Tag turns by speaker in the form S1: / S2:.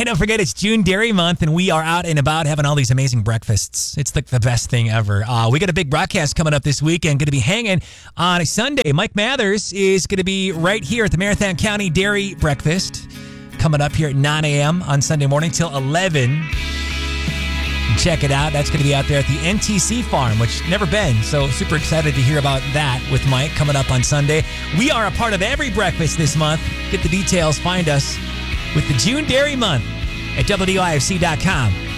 S1: Hey, don't forget, it's June Dairy Month, and we are out and about having all these amazing breakfasts. It's the best thing ever. We got a big broadcast coming up this weekend. Going to be hanging on a Sunday. Mike Mathers is going to be right here at the Marathon County Dairy Breakfast, coming up here at 9 a.m. on Sunday morning till 11. Check it out. That's going to be out there at the NTC Farm, which never been. So super excited to hear about that with Mike coming up on Sunday. We are a part of every breakfast this month. Get the details. Find us with the June Dairy Month at WDIFC.com.